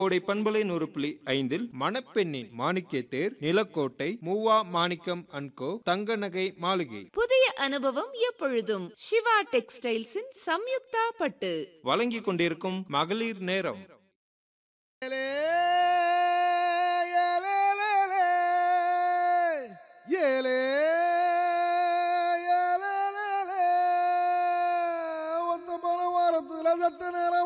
கோடை பண்பலை 100.5 மணப்பெண்ணின் மாணிக்க தேர் நிலக்கோட்டை மூவா மாணிக்கம் அண்ட் கோ தங்க நகை மாளிகை. புதிய அனுபவம் எப்பொழுதும் சிவா டெக்ஸ்டைல்ஸின் சம்யுக்தா பட்டு வழங்கிக் கொண்டிருக்கும் மகளிர் நேரம். சத்த நேரம்